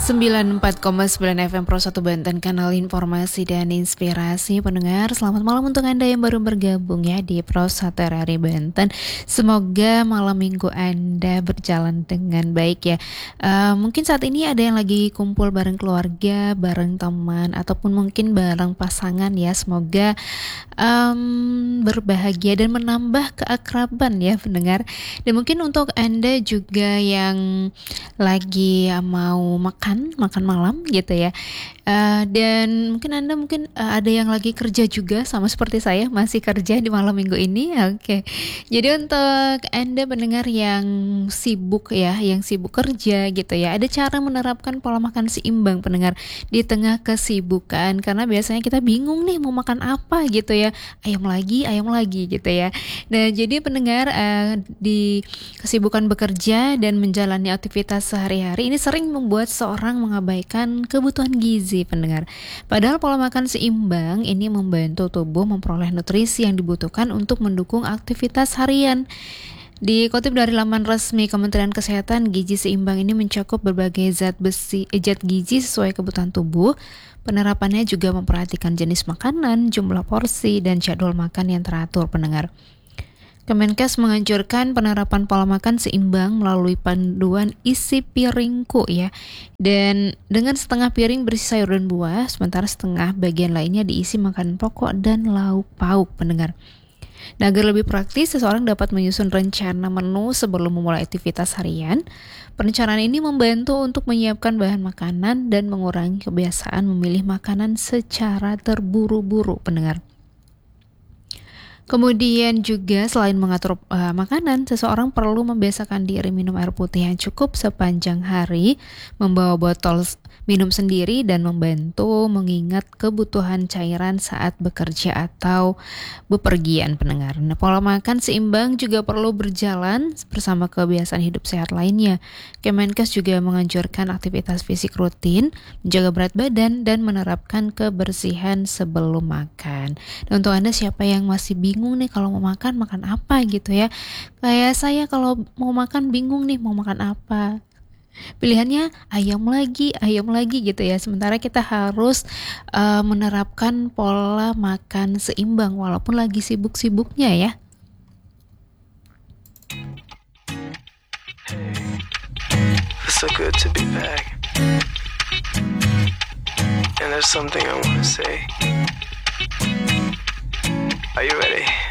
94,9 FM Pro 1 Banten, kanal informasi dan inspirasi. Pendengar, selamat malam untuk Anda yang baru bergabung ya di Pro 1 RRI Banten. Semoga malam minggu Anda berjalan dengan baik ya. Mungkin saat ini ada yang lagi kumpul bareng keluarga, bareng teman, ataupun mungkin bareng pasangan ya. Semoga berbahagia dan menambah keakraban ya pendengar. Dan mungkin untuk Anda juga yang lagi mau makan malam gitu ya, dan mungkin Anda ada yang lagi kerja juga sama seperti saya, masih kerja di malam minggu ini. Oke. Jadi untuk Anda pendengar yang sibuk ya, yang sibuk kerja gitu ya, ada cara menerapkan pola makan seimbang pendengar di tengah kesibukan, karena biasanya kita bingung nih mau makan apa gitu ya, ayam lagi gitu ya. Nah jadi pendengar, di kesibukan bekerja dan menjalani aktivitas sehari-hari ini sering membuat seorang mengabaikan kebutuhan gizi pendengar. Padahal pola makan seimbang ini membantu tubuh memperoleh nutrisi yang dibutuhkan untuk mendukung aktivitas harian. Dikutip dari laman resmi Kementerian Kesehatan, gizi seimbang ini mencakup berbagai zat gizi sesuai kebutuhan tubuh. Penerapannya juga memperhatikan jenis makanan, jumlah porsi, dan jadwal makan yang teratur pendengar. Kemenkes menganjurkan penerapan pola makan seimbang melalui panduan isi piringku ya. Dan dengan setengah piring berisi sayur dan buah, sementara setengah bagian lainnya diisi makanan pokok dan lauk pauk pendengar. Nah, agar lebih praktis, seseorang dapat menyusun rencana menu sebelum memulai aktivitas harian. Perencanaan ini membantu untuk menyiapkan bahan makanan dan mengurangi kebiasaan memilih makanan secara terburu-buru pendengar. Kemudian juga selain mengatur makanan, seseorang perlu membiasakan diri minum air putih yang cukup sepanjang hari, membawa botol minum sendiri, dan membantu mengingat kebutuhan cairan saat bekerja atau bepergian pendengar. Nah, pola makan seimbang juga perlu berjalan bersama kebiasaan hidup sehat lainnya. Kemenkes juga menganjurkan aktivitas fisik rutin, menjaga berat badan, dan menerapkan kebersihan sebelum makan. Nah, untuk Anda siapa yang masih bingung nih kalau mau makan apa gitu ya, kayak saya kalau mau makan bingung nih mau makan apa, pilihannya ayam lagi gitu ya. Sementara kita harus menerapkan pola makan seimbang walaupun lagi sibuk-sibuknya ya. It's so good to be back. And there's something I want to say. Are you ready?